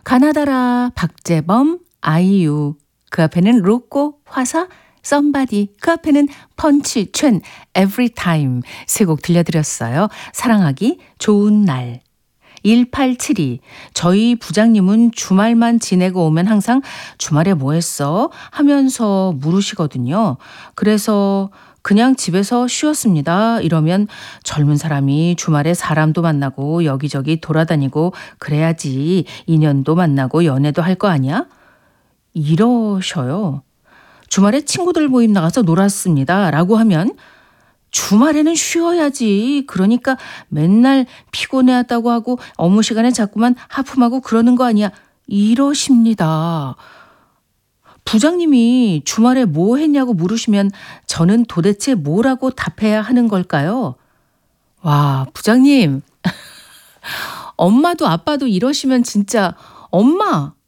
가나다라, 박재범, 아이유. 그 앞에는 로꼬, 화사, 썸바디. 그 앞에는 펀치, 챈, 에브리타임. 세 곡 들려드렸어요. 사랑하기 좋은 날. 1872. 저희 부장님은 주말만 지내고 오면 항상 주말에 뭐 했어? 하면서 물으시거든요. 그래서 그냥 집에서 쉬었습니다. 이러면 젊은 사람이 주말에 사람도 만나고 여기저기 돌아다니고 그래야지 인연도 만나고 연애도 할 거 아니야? 이러셔요. 주말에 친구들 모임 나가서 놀았습니다. 라고 하면 주말에는 쉬어야지. 그러니까 맨날 피곤해하다고 하고 업무 시간에 자꾸만 하품하고 그러는 거 아니야. 이러십니다. 부장님이 주말에 뭐 했냐고 물으시면 저는 도대체 뭐라고 답해야 하는 걸까요? 와, 부장님. 엄마도 아빠도 이러시면 진짜 엄마